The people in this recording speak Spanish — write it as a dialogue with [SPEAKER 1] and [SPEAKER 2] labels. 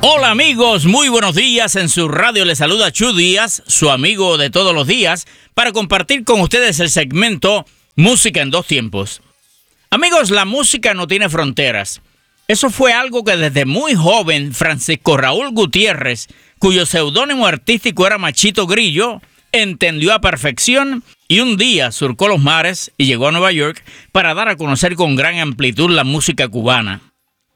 [SPEAKER 1] Hola amigos, muy buenos días. En su radio les saluda Chu Díaz, su amigo de todos los días, para compartir con ustedes el segmento Música en dos tiempos. Amigos, la música no tiene fronteras. Eso fue algo que desde muy joven Francisco Raúl Gutiérrez, cuyo seudónimo artístico era Machito Grillo, entendió a perfección y un día surcó los mares y llegó a Nueva York para dar a conocer con gran amplitud la música cubana.